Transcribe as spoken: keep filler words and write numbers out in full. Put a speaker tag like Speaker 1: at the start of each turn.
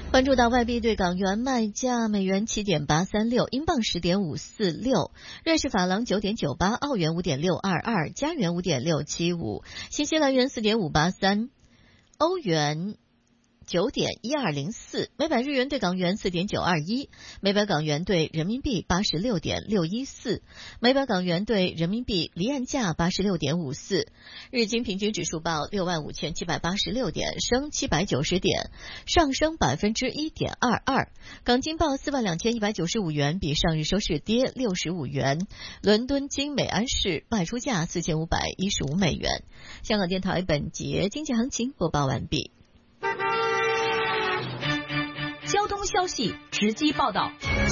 Speaker 1: 关注到外币对港元卖价：美元七点八三六，英镑十点五四六，瑞士法郎九点九八，澳元五点六二二，加元五点六七五，新西兰元四点五八三，欧元九点一二零四，每百日元对港元四点九二一，每百港元对人民币八十六点六一四，每百港元对人民币离岸价八十六点五四。日经平均指数报六万五千七百八十六点，升七百九十点，上升百分之一点二二。港金报四万两千一百九十五元，比上日收市跌六十五元。伦敦金美安市卖出价四千五百一十五美元。香港电台本节经济行情播报完毕。
Speaker 2: 交通消息直击报道。